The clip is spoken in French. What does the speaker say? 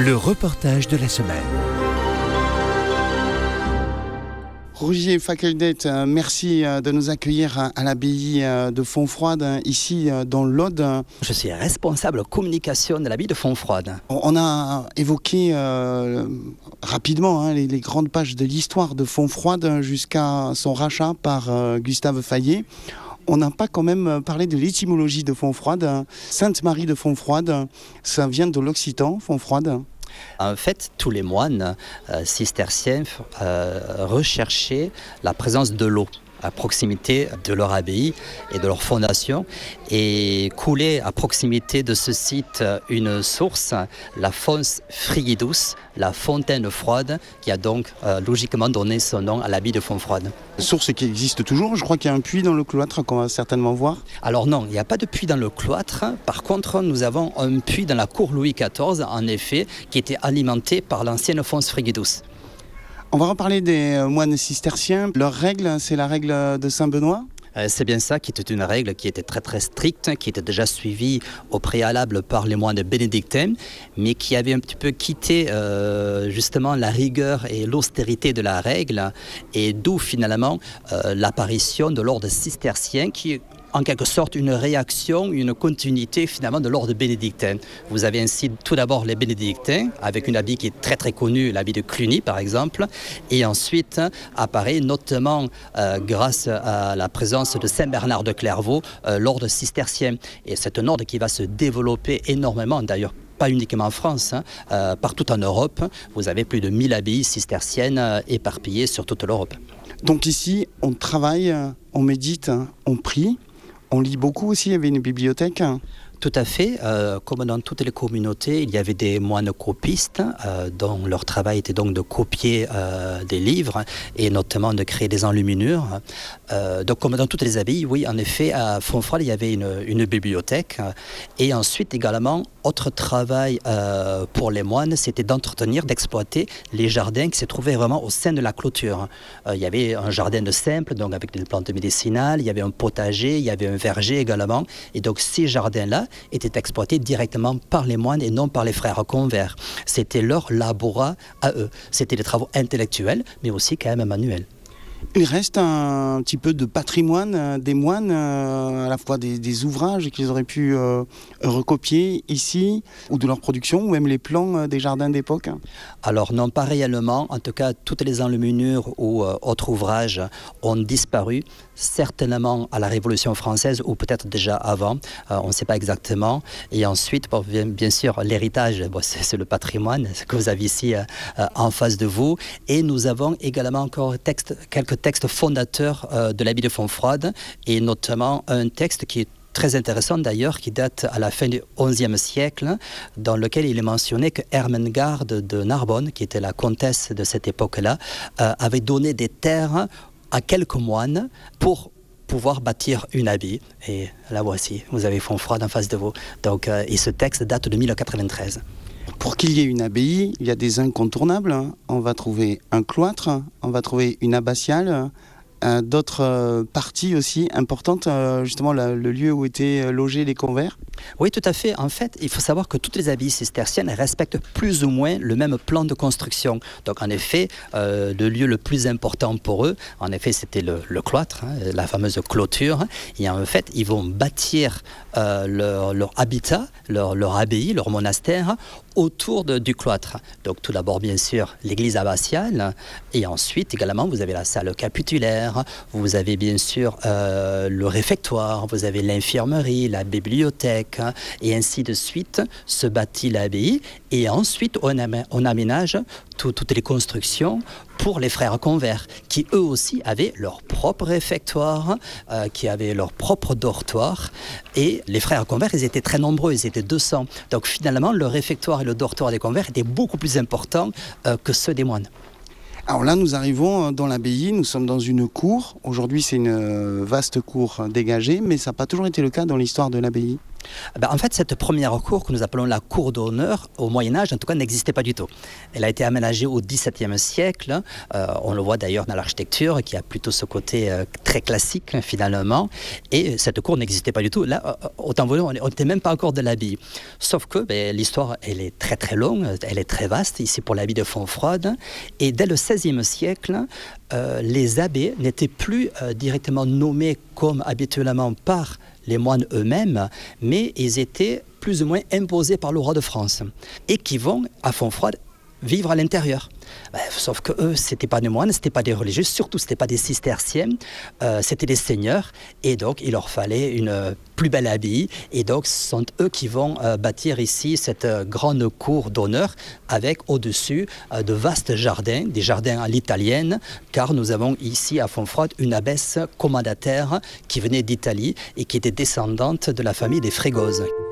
Le reportage de la semaine. Rogier Fackeldet, merci de nous accueillir à l'abbaye de Fontfroide, ici dans l'Aude. Je suis responsable communication de l'abbaye de Fontfroide. On a évoqué rapidement les grandes pages de l'histoire de Fontfroide jusqu'à son rachat par Gustave Fayet. On n'a pas quand même parlé de l'étymologie de Fontfroide. Sainte-Marie de Fontfroide, ça vient de l'occitan, Fontfroide. En fait, tous les moines cisterciens recherchaient la présence de l'eau à proximité de leur abbaye et de leur fondation, et coulait à proximité de ce site une source, la Fons Frigidus, la fontaine froide, qui a donc logiquement donné son nom à l'abbaye de Fontfroide. Source qui existe toujours, je crois qu'il y a un puits dans le cloître qu'on va certainement voir. Alors non, il n'y a pas de puits dans le cloître, par contre nous avons un puits dans la cour Louis XIV, en effet, qui était alimenté par l'ancienne Fons Frigidus. On va reparler des moines cisterciens. Leur règle, c'est la règle de Saint-Benoît. C'est bien ça, qui était une règle qui était très très stricte, qui était déjà suivie au préalable par les moines bénédictins, mais qui avait un petit peu quitté justement la rigueur et l'austérité de la règle, et d'où finalement l'apparition de l'ordre cistercien qui est en quelque sorte une réaction, une continuité finalement de l'ordre bénédictin. Vous avez ainsi tout d'abord les bénédictins, avec une abbaye qui est très très connue, l'abbaye de Cluny par exemple, et ensuite apparaît notamment grâce à la présence de Saint Bernard de Clairvaux, l'ordre cistercien. Et c'est un ordre qui va se développer énormément d'ailleurs. Pas uniquement en France, partout en Europe, vous avez plus de 1000 abbayes cisterciennes éparpillées sur toute l'Europe. Donc ici, on travaille, on médite, on prie. On lit beaucoup aussi, il y avait une bibliothèque. Tout à fait. Comme dans toutes les communautés, il y avait des moines copistes dont leur travail était donc de copier des livres et notamment de créer des enluminures. Donc comme dans toutes les abbayes, oui, en effet, à Fontfroide, il y avait une bibliothèque. Et ensuite également, autre travail pour les moines, c'était d'entretenir, d'exploiter les jardins qui se trouvaient vraiment au sein de la clôture. Il y avait un jardin de simple, donc avec des plantes médicinales, il y avait un potager, il y avait un verger également. Et donc ces jardins-là étaient exploités directement par les moines et non par les frères convers. C'était leur laborat à eux. C'était des travaux intellectuels, mais aussi quand même manuels. Il reste un petit peu de patrimoine des moines, à la fois des ouvrages qu'ils auraient pu recopier ici, ou de leur production, ou même les plans des jardins d'époque. Alors non, pas réellement. En tout cas, toutes les enluminures ou autres ouvrages ont disparu, certainement à la Révolution française, ou peut-être déjà avant, on ne sait pas exactement. Et ensuite, bien sûr, l'héritage, c'est le patrimoine, ce que vous avez ici en face de vous. Et nous avons également encore quelques textes fondateurs de l'abbaye de Fontfroide, et notamment un texte qui est très intéressant d'ailleurs, qui date à la fin du XIe siècle, dans lequel il est mentionné que Ermengarde de Narbonne, qui était la comtesse de cette époque-là, avait donné des terres à quelques moines pour pouvoir bâtir une abbaye. Et la voici, vous avez Fontfroide en face de vous. Donc, et ce texte date de 1093. Pour qu'il y ait une abbaye, il y a des incontournables. On va trouver un cloître, on va trouver une abbatiale, d'autres parties aussi importantes, justement le lieu où étaient logés les convers. Oui, tout à fait. En fait, il faut savoir que toutes les abbayes cisterciennes respectent plus ou moins le même plan de construction. Donc, en effet, le lieu le plus important pour eux, en effet, c'était le cloître, la fameuse clôture. Et en fait, ils vont bâtir leur habitat, leur abbaye, leur monastère, autour du cloître. Donc, tout d'abord, bien sûr, l'église abbatiale. Et ensuite, également, vous avez la salle capitulaire. Vous avez, bien sûr, le réfectoire. Vous avez l'infirmerie, la bibliothèque. Et ainsi de suite se bâtit l'abbaye, et ensuite on aménage toutes les constructions pour les frères convers, qui eux aussi avaient leur propre réfectoire, qui avaient leur propre dortoir. Et les frères convers, ils étaient très nombreux, ils étaient 200. Donc finalement, le réfectoire et le dortoir des convers étaient beaucoup plus importants que ceux des moines. Alors là, nous arrivons dans l'abbaye, nous sommes dans une cour. Aujourd'hui, c'est une vaste cour dégagée, mais ça n'a pas toujours été le cas dans l'histoire de l'abbaye. En fait, cette première cour que nous appelons la cour d'honneur, au Moyen-Âge, en tout cas, n'existait pas du tout. Elle a été aménagée au XVIIe siècle. On le voit d'ailleurs dans l'architecture, qui a plutôt ce côté très classique, finalement. Et cette cour n'existait pas du tout. Là, autant vous dire, on n'était même pas encore de l'abbaye. Sauf que l'histoire, elle est très très longue, elle est très vaste, ici pour l'abbaye de Fontfroide. Et dès le XVIe siècle, les abbés n'étaient plus directement nommés comme habituellement par les moines eux-mêmes, mais ils étaient plus ou moins imposés par le roi de France et qui vont à Fontfroide vivre à l'intérieur. Sauf que eux, c'était pas des moines, c'était pas des religieux, surtout c'était pas des cisterciens, c'était des seigneurs, et donc il leur fallait une plus belle abbaye, et donc ce sont eux qui vont bâtir ici cette grande cour d'honneur avec au-dessus de vastes jardins, des jardins à l'italienne, car nous avons ici à Fontfroide une abbesse commendataire qui venait d'Italie et qui était descendante de la famille des Frégoz.